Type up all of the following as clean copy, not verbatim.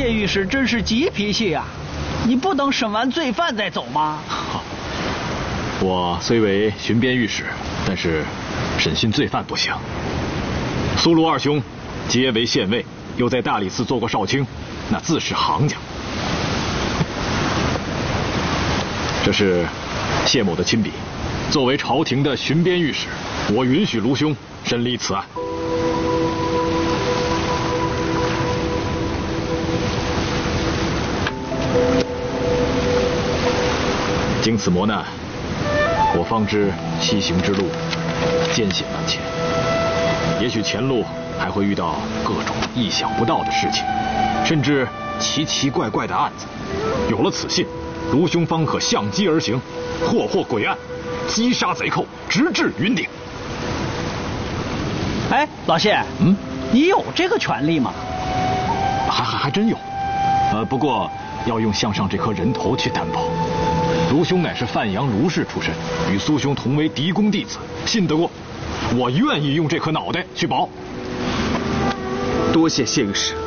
边御史真是急脾气啊！你不等审完罪犯再走吗？ 我虽为巡边御史，但是审讯罪犯不行。苏卢二兄皆为县尉，又在大理寺做过少卿，那自是行家。这是谢某的亲笔，作为朝廷的巡边御史，我允许卢兄审理此案。经此磨难，我方知西行之路艰险万千，也许前路还会遇到各种意想不到的事情，甚至奇奇怪怪的案子。有了此信，卢兄方可相机而行，破获诡案，击杀贼寇，直至云顶。 哎，老谢，你有这个权利吗？ 还真有，不过要用项上这颗人头去担保。卢兄乃是范阳卢氏出身，与苏兄同为嫡公弟子，信得过。我愿意用这颗脑袋去保。 多谢谢御史。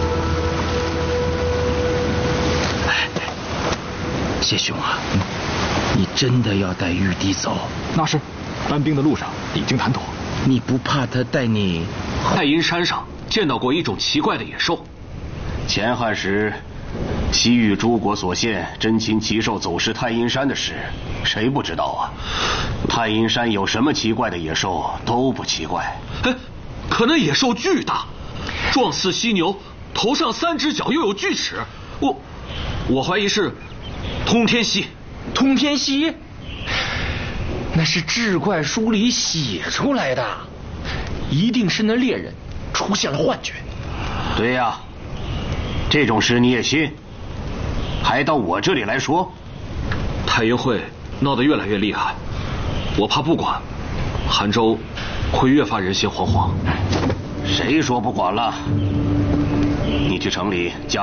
谢兄啊，你真的要带玉帝走？ 那是，搬兵的路上已经谈妥。 你不怕他带你？ 太阴山上见到过一种奇怪的野兽。 前汉时，西域诸国所献珍禽奇兽走失太阴山的事，谁不知道啊？太阴山有什么奇怪的野兽都不奇怪。 可那野兽巨大，状似犀牛，头上3只脚，又有锯齿。我怀疑是通天蜥。 通天蜥？那是志怪书里写出来的，一定是那猎人出现了幻觉。 对呀，这种事你也信？还到我这里来说？ 太阴会闹得越来越厉害，我怕不管，韩州会越发人心惶惶。 谁说不管了？你去城里加